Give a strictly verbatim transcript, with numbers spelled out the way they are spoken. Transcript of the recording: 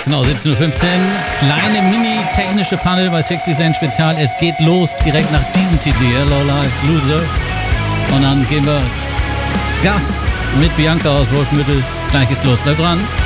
Genau, siebzehn Uhr fünfzehn. Kleine mini-technische Panel bei sechzig Cent Spezial. Es geht los direkt nach diesem Titel hier, Low Life Loser. Und dann gehen wir Gas mit Bianca aus Wolfenbüttel. Gleich geht's los. Bleibt dran.